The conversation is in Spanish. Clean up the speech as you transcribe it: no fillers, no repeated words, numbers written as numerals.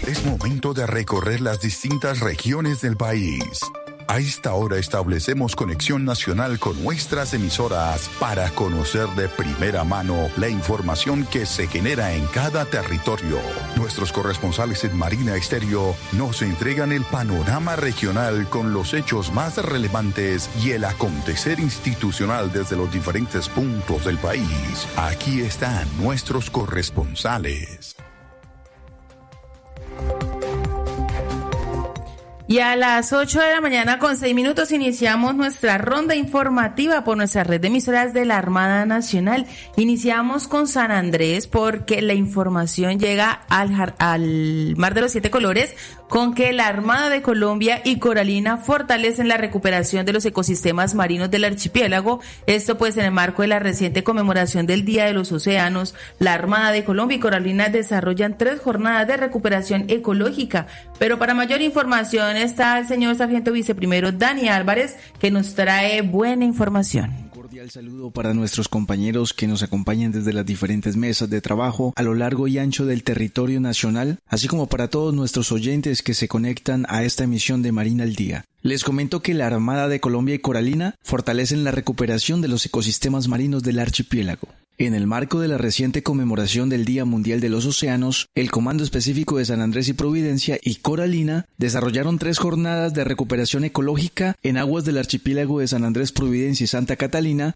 Es momento de recorrer las distintas regiones del país. A esta hora establecemos conexión nacional con nuestras emisoras para conocer de primera mano la información que se genera en cada territorio. Nuestros corresponsales en Marina Estéreo nos entregan el panorama regional con los hechos más relevantes y el acontecer institucional desde los diferentes puntos del país. Aquí están nuestros corresponsales. Y a las 8 de la mañana con 6 minutos iniciamos nuestra ronda informativa por nuestra red de emisoras de la Armada Nacional. Iniciamos con San Andrés porque la información llega al Mar de los Siete Colores con que la Armada de Colombia y Coralina fortalecen la recuperación de los ecosistemas marinos del archipiélago. Esto pues en el marco de la reciente conmemoración del Día de los Océanos. La Armada de Colombia y Coralina desarrollan 3 jornadas de recuperación ecológica. Pero para mayor información está el señor sargento viceprimero Dani Álvarez, que nos trae buena información. Un cordial saludo para nuestros compañeros que nos acompañan desde las diferentes mesas de trabajo a lo largo y ancho del territorio nacional, así como para todos nuestros oyentes que se conectan a esta emisión de Marina al Día. Les comento que la Armada de Colombia y Coralina fortalecen la recuperación de los ecosistemas marinos del archipiélago. En el marco de la reciente conmemoración del Día Mundial de los Océanos, el Comando Específico de San Andrés y Providencia y Coralina desarrollaron 3 jornadas de recuperación ecológica en aguas del archipiélago de San Andrés, Providencia y Santa Catalina